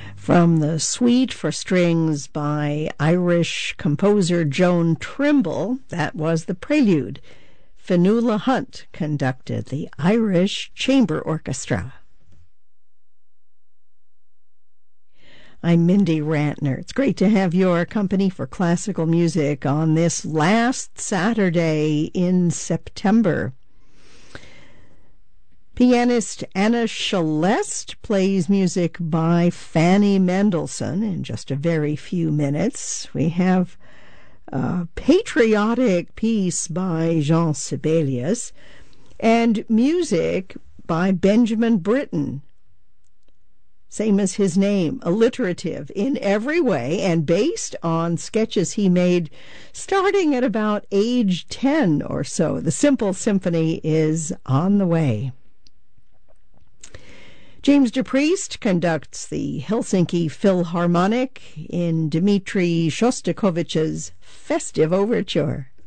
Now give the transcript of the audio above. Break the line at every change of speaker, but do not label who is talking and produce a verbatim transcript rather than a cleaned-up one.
From the Suite for Strings by Irish composer Joan Trimble, that was the prelude. Fionnuala Hunt conducted the Irish Chamber Orchestra. I'm Mindy Rantner. It's great to have your company for classical music on this last Saturday in September. Pianist Anna Shelest plays music by Fanny Mendelssohn in just a very few minutes. We have a patriotic piece by Jean Sibelius and music by Benjamin Britten. Same as his name, alliterative in every way and based on sketches he made starting at about age ten or so. The Simple Symphony is on the way. James DePriest conducts the Helsinki Philharmonic in Dmitri Shostakovich's Festive Overture.